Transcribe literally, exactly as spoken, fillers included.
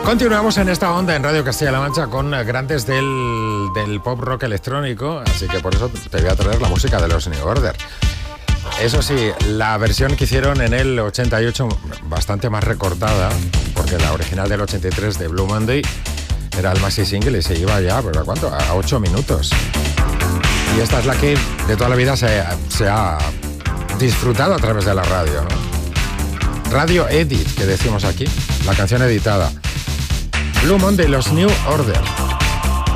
Continuamos en esta onda en Radio Castilla-La Mancha con grandes del, del pop rock electrónico, así que por eso te voy a traer la música de los New Order. Eso sí, la versión que hicieron en el ochenta y ocho, bastante más recortada, porque la original del ochenta y tres de Blue Monday era el maxi single y se iba ya, ¿pero a cuánto? A ocho minutos. Y esta es la que de toda la vida se, se ha disfrutado a través de la radio, ¿no? Radio Edit, que decimos aquí, la canción editada. Blue Monday, los New Order.